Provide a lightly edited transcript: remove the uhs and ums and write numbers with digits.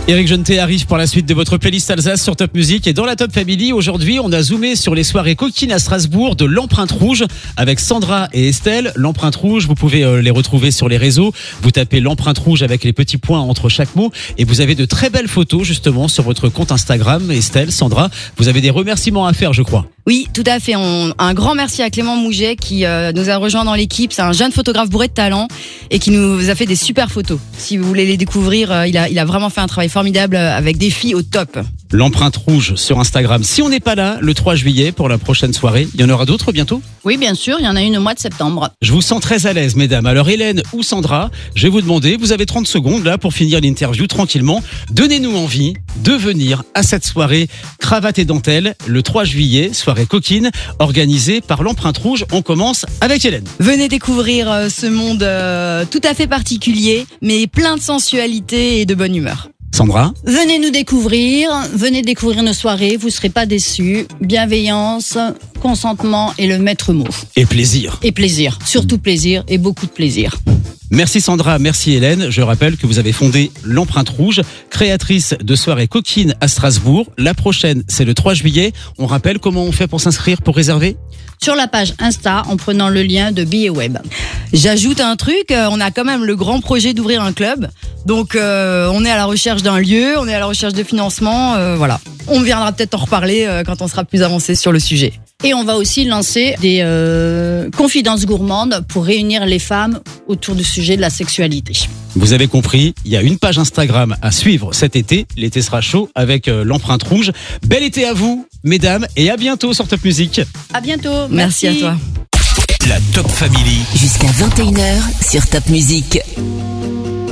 Éric Jeuneté arrive pour la suite de votre playlist Alsace sur Top Music. Et dans la Top Family, aujourd'hui, on a zoomé sur les soirées coquines à Strasbourg de l'Empreinte Rouge avec Sandra et Estelle. L'Empreinte Rouge, vous pouvez les retrouver sur les réseaux. Vous tapez l'Empreinte Rouge avec les petits points entre chaque mot. Et vous avez de très belles photos justement sur votre compte Instagram. Estelle, Sandra, vous avez des remerciements à faire, je crois. Oui, tout à fait. Un grand merci à Clément Mouget qui nous a rejoint dans l'équipe. C'est un jeune photographe bourré de talent et qui nous a fait des super photos. Si vous voulez les découvrir, il a vraiment fait un travail formidable avec des filles au top. L'Empreinte Rouge sur Instagram. Si on n'est pas là le 3 juillet pour la prochaine soirée, il y en aura d'autres bientôt ? Oui, bien sûr, il y en a une au mois de septembre. Je vous sens très à l'aise, mesdames. Alors Hélène ou Sandra, je vais vous demander, vous avez 30 secondes là pour finir l'interview tranquillement. Donnez-nous envie de venir à cette soirée cravate et dentelle le 3 juillet, soirée coquine, organisée par l'Empreinte Rouge. On commence avec Hélène. Venez découvrir ce monde tout à fait particulier, mais plein de sensualité et de bonne humeur. Sandra ? Venez nous découvrir, venez découvrir nos soirées, vous ne serez pas déçus. Bienveillance, consentement et le maître mot. Et plaisir. Et plaisir, surtout plaisir et beaucoup de plaisir. Merci Sandra, merci Hélène. Je rappelle que vous avez fondé l'Empreinte Rouge, créatrice de soirées coquines à Strasbourg. La prochaine, c'est le 3 juillet. On rappelle comment on fait pour s'inscrire, pour réserver ? Sur la page Insta, en prenant le lien de Billets Web. J'ajoute un truc, on a quand même le grand projet d'ouvrir un club. Donc on est à la recherche d'un lieu, on est à la recherche de financement, voilà. On viendra peut-être en reparler quand on sera plus avancé sur le sujet. Et on va aussi lancer des confidences gourmandes pour réunir les femmes autour du sujet de la sexualité. Vous avez compris, il y a une page Instagram à suivre cet été. L'été sera chaud avec l'Empreinte Rouge. Bel été à vous, mesdames, et à bientôt sur Top Music. À bientôt. Merci à toi. La Top Family. Jusqu'à 21h sur Top Music.